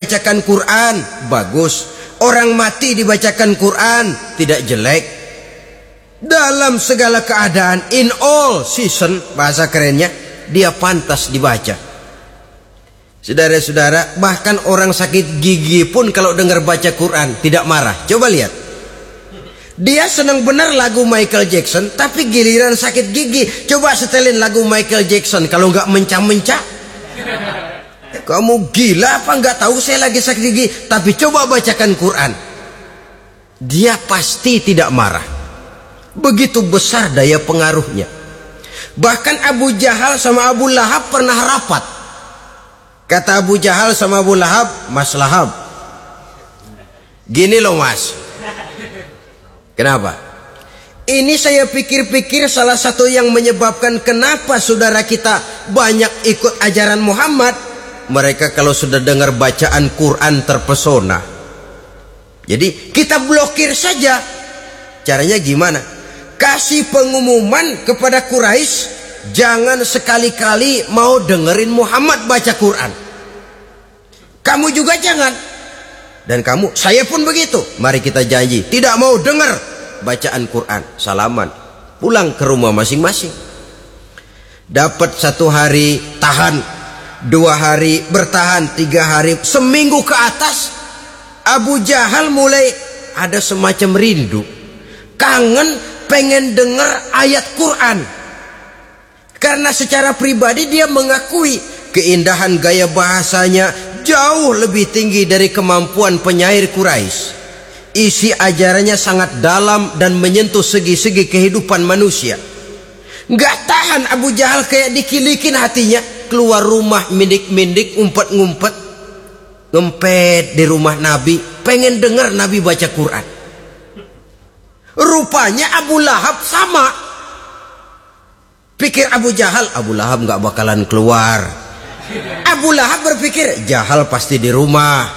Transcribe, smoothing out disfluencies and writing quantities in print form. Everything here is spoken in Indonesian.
dibacakan Quran, bagus. Orang mati dibacakan Quran, tidak jelek. Dalam segala keadaan, in all season, bahasa kerennya, dia pantas dibaca. Saudara-saudara, bahkan orang sakit gigi pun kalau dengar baca Quran tidak marah. Coba lihat. Dia senang benar lagu Michael Jackson, tapi giliran sakit gigi, coba setelin lagu Michael Jackson, kalau nggak mencah-mencah. Kamu gila apa nggak tahu saya lagi sakit gigi, tapi coba bacakan Quran. Dia pasti tidak marah. Begitu besar daya pengaruhnya. Bahkan Abu Jahal sama Abu Lahab pernah rapat. Kata Abu Jahal sama Abu Lahab, Mas Lahab, gini loh mas. Kenapa? Ini saya pikir-pikir salah satu yang menyebabkan kenapa saudara kita banyak ikut ajaran Muhammad, mereka kalau sudah dengar bacaan Quran terpesona. Jadi kita blokir saja. Caranya gimana? Kasih pengumuman kepada Quraisy, jangan sekali-kali mau dengerin Muhammad baca Quran. Kamu juga jangan. Dan kamu, saya pun begitu. Mari kita janji, tidak mau dengar bacaan Quran. Salaman, pulang ke rumah masing-masing. Dapat 1 hari tahan, 2 hari bertahan, 3 hari, seminggu ke atas, Abu Jahal mulai ada semacam rindu, kangen, pengen dengar ayat Quran. Karena secara pribadi dia mengakui keindahan gaya bahasanya jauh lebih tinggi dari kemampuan penyair Quraisy. Isi ajarannya sangat dalam dan menyentuh segi-segi kehidupan manusia. Nggak tahan Abu Jahal, kayak dikilikin hatinya. Keluar rumah mindik-mindik, ngumpet-ngumpet, ngempet di rumah Nabi, pengen dengar Nabi baca Quran. Rupanya Abu Lahab sama. Pikir Abu Jahal, Abu Lahab nggak bakalan keluar. Abu Lahab berpikir, Jahal pasti di rumah.